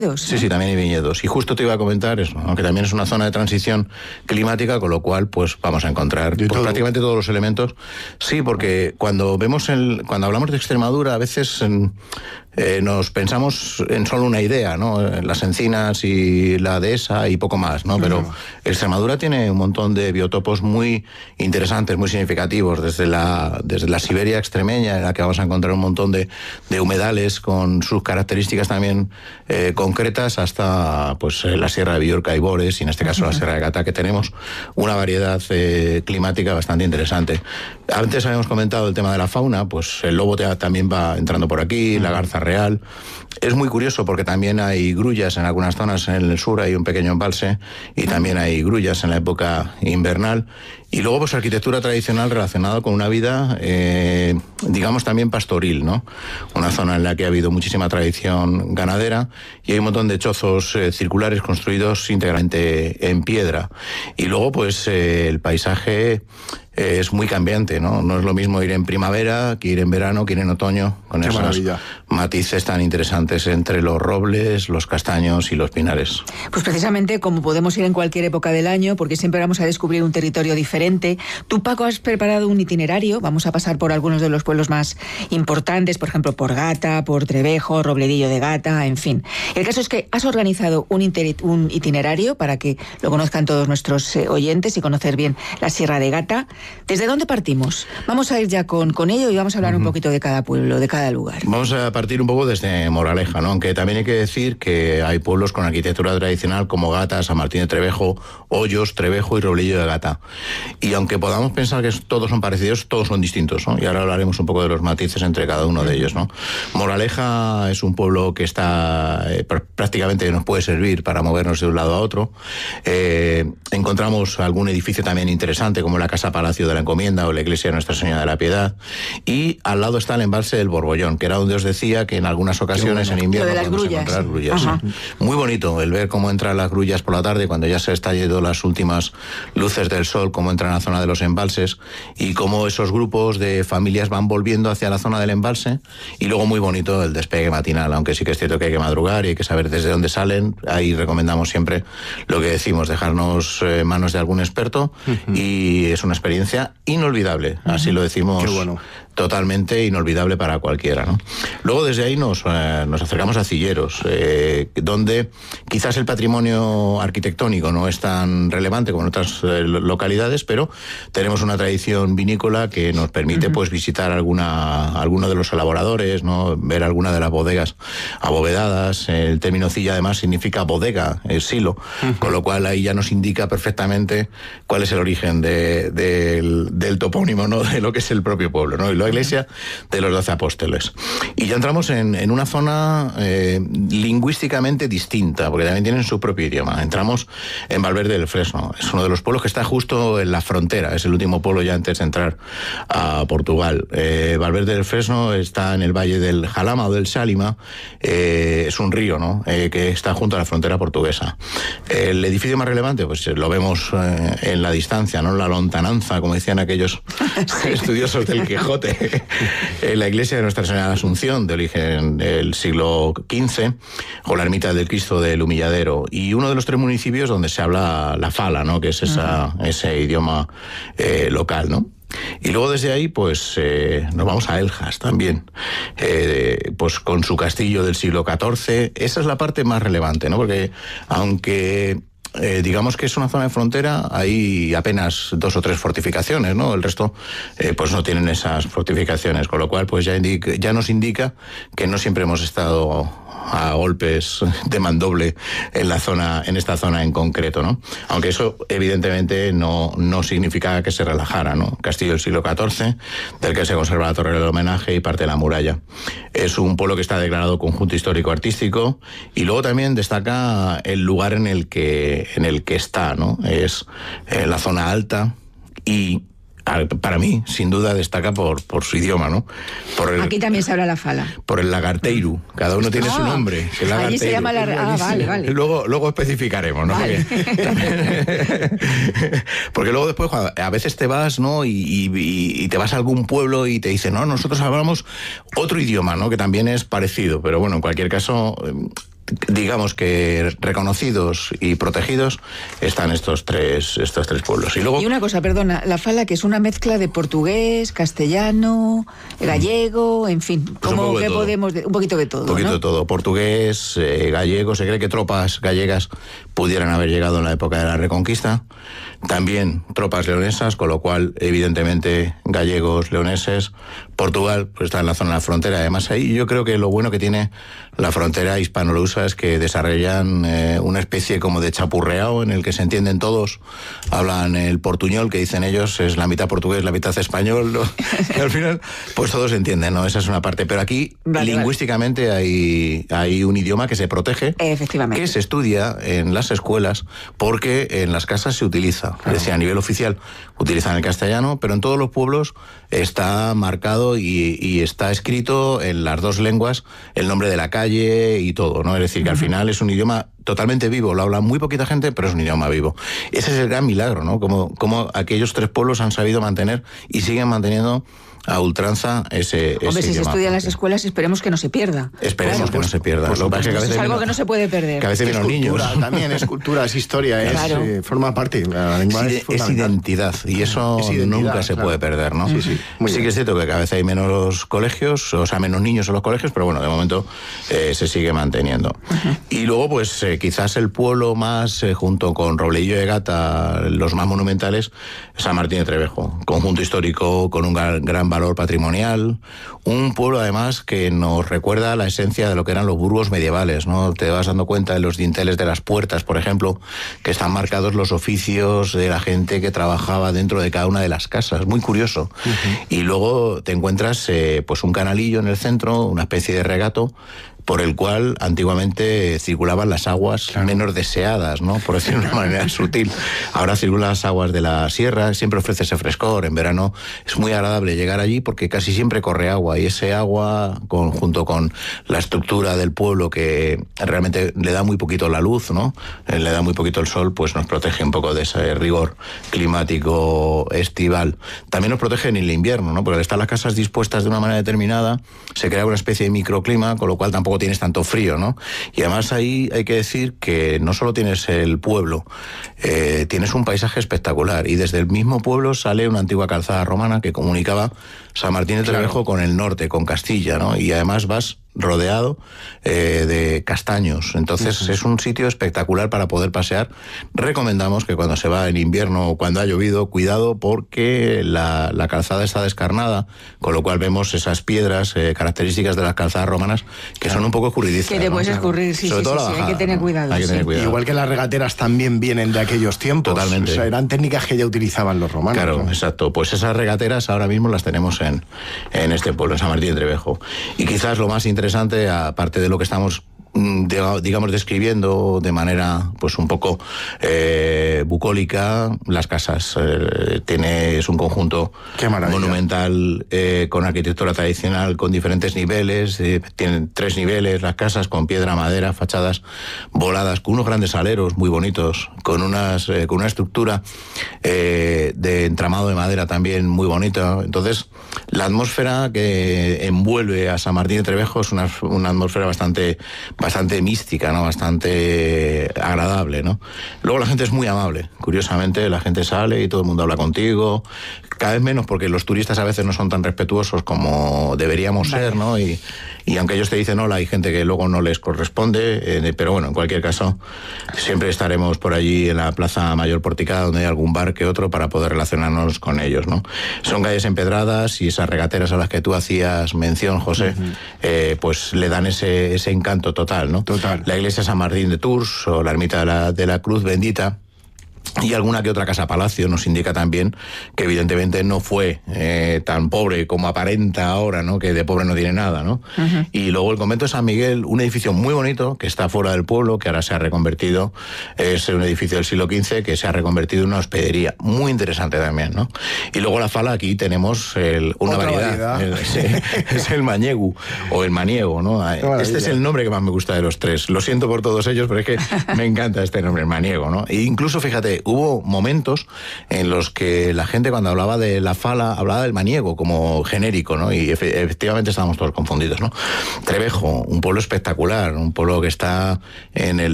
Sí, sí, también hay viñedos. Y justo te iba a comentar eso, aunque también es una zona de transición climática, con lo cual pues vamos a encontrar pues, prácticamente todos los elementos. Sí, porque cuando hablamos de Extremadura, a veces nos pensamos en solo una idea, ¿no? Las encinas y la dehesa y poco más, ¿no? Pero Extremadura tiene un montón de biotopos muy interesantes, muy significativos, desde la Siberia extremeña, en la que vamos a encontrar un montón de humedales con sus características también concretas, hasta pues la Sierra de Villorca y Bores, y en este caso la Sierra de Gata, que tenemos una variedad climática bastante interesante. Antes habíamos comentado el tema de la fauna, pues el lobo también va entrando por aquí, la garza real. Es muy curioso porque también hay grullas en algunas zonas. En el sur hay un pequeño embalse y también hay grullas en la época invernal. Y luego pues arquitectura tradicional relacionada con una vida, digamos, también pastoril, ¿no? Una zona en la que ha habido muchísima tradición ganadera y hay un montón de chozos circulares construidos íntegramente en piedra. Y luego pues el paisaje es muy cambiante, ¿no? No es lo mismo ir en primavera que ir en verano, que ir en otoño, con esos matices tan interesantes entre los robles, los castaños y los pinares. Pues precisamente como podemos ir en cualquier época del año, porque siempre vamos a descubrir un territorio diferente. Tú, Paco, has preparado un itinerario. Vamos a pasar por algunos de los pueblos más importantes, por ejemplo, por Gata, por Trevejo, Robledillo de Gata, en fin. El caso es que has organizado un itinerario para que lo conozcan todos nuestros oyentes y conocer bien la Sierra de Gata. ¿Desde dónde partimos? Vamos a ir ya con ello y vamos a hablar un poquito de cada pueblo, de cada lugar. Vamos a partir un poco desde Moraleja, ¿no? Aunque también hay que decir que hay pueblos con arquitectura tradicional como Gata, San Martín de Trevejo, Hoyos, Trevejo y Robledillo de Gata. Y aunque podamos pensar que todos son parecidos, todos son distintos, ¿no? Y ahora hablaremos un poco de los matices entre cada uno de ellos, ¿no? Moraleja es un pueblo que está prácticamente nos puede servir para movernos de un lado a otro. Encontramos algún edificio también interesante como la Casa Palacio de la Encomienda o la Iglesia de Nuestra Señora de la Piedad, y al lado está el embalse del Borbollón, que era donde os decía que en algunas ocasiones en invierno podemos encontrar grullas. Muy bonito el ver cómo entran las grullas por la tarde, cuando ya se están yendo las últimas luces del sol, cómo entran a la zona de los embalses y cómo esos grupos de familias van volviendo hacia la zona del embalse, y luego muy bonito el despegue matinal, aunque sí que es cierto que hay que madrugar y hay que saber desde dónde salen. Ahí recomendamos siempre lo que decimos, dejarnos manos de algún experto, y es una experiencia inolvidable, así lo decimos. Qué bueno. Totalmente inolvidable para cualquiera, ¿no? Luego desde ahí nos acercamos a Cilleros, donde quizás el patrimonio arquitectónico no es tan relevante como en otras localidades, pero tenemos una tradición vinícola que nos permite pues visitar alguno de los elaboradores, ¿no? Ver alguna de las bodegas abovedadas. El término Cilla además significa bodega, es silo, con lo cual ahí ya nos indica perfectamente cuál es el origen del topónimo, ¿no? De lo que es el propio pueblo, ¿no? Y la iglesia de los 12 apóstoles. Y ya entramos en una zona lingüísticamente distinta, porque también tienen su propio idioma. Entramos en Valverde del Fresno. Es uno de los pueblos que está justo en la frontera. Es el último pueblo ya antes de entrar a Portugal. Valverde del Fresno está en el valle del Jalama o del Sálima. Es un río, ¿no? Que está junto a la frontera portuguesa. El edificio más relevante, pues lo vemos en la distancia, ¿no? La lontananza, como decían aquellos estudiosos del Quijote. La iglesia de Nuestra Señora de la Asunción, de origen del siglo XV, o la ermita del Cristo del Humilladero, y uno de los 3 municipios donde se habla la fala, ¿no? Que es ese idioma local, ¿no? Y luego desde ahí pues nos vamos a Eljas también, pues con su castillo del siglo XIV. Esa es la parte más relevante, ¿no? Porque aunque digamos que es una zona de frontera, hay apenas 2 o 3 fortificaciones, ¿no? El resto pues no tienen esas fortificaciones, con lo cual pues ya nos indica que no siempre hemos estado a golpes de mandoble en esta zona en concreto, ¿no? Aunque eso evidentemente no significa que se relajara, ¿no? Castillo del siglo XIV, del que se conserva la torre del homenaje y parte de la muralla. Es un pueblo que está declarado conjunto histórico-artístico, y luego también destaca el lugar en el que está, ¿no? Es la zona alta, y para mí, sin duda, destaca por su idioma, ¿no? Aquí también se habla la fala. Por el lagarteiru. Cada uno tiene su nombre. Allí se llama vale. Luego especificaremos, ¿no? Vale. Porque luego después, a veces te vas, ¿no? Y te vas a algún pueblo y te dicen, no, nosotros hablamos otro idioma, ¿no? Que también es parecido. Pero bueno, en cualquier caso, digamos que reconocidos y protegidos están estos tres pueblos. Y una cosa, perdona, la Fala, que es una mezcla de portugués, castellano, gallego, en fin, pues como que podemos, un poquito de todo. Un poquito de todo, portugués, gallego. Se cree que tropas gallegas pudieran haber llegado en la época de la Reconquista. También tropas leonesas, con lo cual, evidentemente, gallegos, leoneses. Portugal pues está en la zona de la frontera. Además, ahí yo creo que lo bueno que tiene la frontera hispano-lusa es que desarrollan una especie como de chapurreado en el que se entienden todos. Hablan el portuñol, que dicen ellos, es la mitad portugués, la mitad español, ¿no? Y al final, pues todos se entienden, ¿no? Esa es una parte. Pero aquí, lingüísticamente, hay un idioma que se protege, efectivamente, que se estudia en las escuelas, porque en las casas se utiliza. Es decir, a nivel oficial utilizan el castellano, pero en todos los pueblos está marcado y está escrito en las dos lenguas el nombre de la calle y todo, ¿no? Es decir, que al final es un idioma totalmente vivo, lo habla muy poquita gente, pero es un idioma vivo. Ese es el gran milagro, ¿no? Como aquellos tres pueblos han sabido mantener y siguen manteniendo a ultranza ese Hombre, si idioma. se estudia en las escuelas, esperemos que no se pierda. Esperemos que no se pierda. Pues es algo que no se puede perder. Que a veces vienen los niños. También es cultura, es historia, forma parte. La lengua es identidad, y eso nunca se puede perder, ¿no? Sí que es cierto que cada vez hay menos colegios, o sea, menos niños en los colegios, pero bueno, de momento se sigue manteniendo. Y luego, pues quizás el pueblo más, junto con Robledillo de Gata, los más monumentales, San Martín de Trevejo. Conjunto histórico con un gran valor patrimonial, un pueblo además que nos recuerda la esencia de lo que eran los burgos medievales, ¿no? Te vas dando cuenta en los dinteles de las puertas, por ejemplo, que están marcados los oficios de la gente que trabajaba dentro de cada una de las casas, muy curioso. Y luego te encuentras pues un canalillo en el centro, una especie de regato, por el cual antiguamente circulaban las aguas menos deseadas, ¿no? Por decirlo de una manera sutil. Ahora circulan las aguas de la sierra, siempre ofrece ese frescor. En verano es muy agradable llegar allí porque casi siempre corre agua, y ese agua, junto con la estructura del pueblo, que realmente le da muy poquito la luz, ¿no? Le da muy poquito el sol, pues nos protege un poco de ese rigor climático estival. También nos protege en el invierno, ¿no? Porque al estar las casas dispuestas de una manera determinada, se crea una especie de microclima, con lo cual tampoco tienes tanto frío, ¿no? Y además ahí hay que decir que no solo tienes el pueblo, tienes un paisaje espectacular, y desde el mismo pueblo sale una antigua calzada romana que comunicaba San Martín de Trevejo con el norte, con Castilla, ¿no? Y además vas rodeado de castaños. Entonces es un sitio espectacular para poder pasear. Recomendamos que cuando se va en invierno o cuando ha llovido, cuidado, porque la calzada está descarnada, con lo cual vemos esas piedras características de las calzadas romanas que son un poco escurridizas. Que te puedes escurrir, sí, sobre todo la bajada, hay que tener cuidado. Hay que tener cuidado. Igual que las regateras también vienen de aquellos tiempos. Totalmente. O sea, eran técnicas que ya utilizaban los romanos. Claro, ¿no? exacto. Pues esas regateras ahora mismo las tenemos en este pueblo, en San Martín de Trevejo. Y quizás lo más interesante, aparte de lo que estamos digamos describiendo de manera pues un poco bucólica, las casas. Es un conjunto monumental con arquitectura tradicional, con diferentes niveles, tienen 3 niveles las casas, con piedra, madera, fachadas voladas, con unos grandes aleros muy bonitos, con una estructura de entramado de madera también muy bonita. Entonces, la atmósfera que envuelve a San Martín de Trevejo es una atmósfera bastante mística, ¿no? Bastante agradable, ¿no? Luego la gente es muy amable. Curiosamente, la gente sale y todo el mundo habla contigo. Cada vez menos, porque los turistas a veces no son tan respetuosos como deberíamos ser, ¿no? Y aunque ellos te dicen hola, hay gente que luego no les corresponde, pero bueno, en cualquier caso, siempre estaremos por allí en la Plaza Mayor Porticada, donde hay algún bar que otro, para poder relacionarnos con ellos, ¿no? Son calles empedradas, y esas regateras a las que tú hacías mención, José, pues le dan ese encanto total, ¿no? Total. La iglesia San Martín de Tours, o la ermita de la Cruz Bendita, y alguna que otra casa palacio nos indica también que evidentemente no fue tan pobre como aparenta ahora, ¿no? Que de pobre no tiene nada, ¿no? Y luego el convento de San Miguel, un edificio muy bonito que está fuera del pueblo, que ahora se ha reconvertido, es un edificio del siglo XV que se ha reconvertido en una hospedería, muy interesante también, ¿no? Y luego la Fala, aquí tenemos una variedad. Es el mañegu o el maniego, ¿no? Este es el nombre que más me gusta de los tres. Lo siento por todos ellos, pero es que me encanta este nombre, el maniego, ¿no? E incluso, fíjate, fíjate, hubo momentos en los que la gente cuando hablaba de la Fala hablaba del maniego como genérico, ¿no? Y efectivamente estábamos todos confundidos, ¿no? Trevejo, un pueblo espectacular, un pueblo que está en el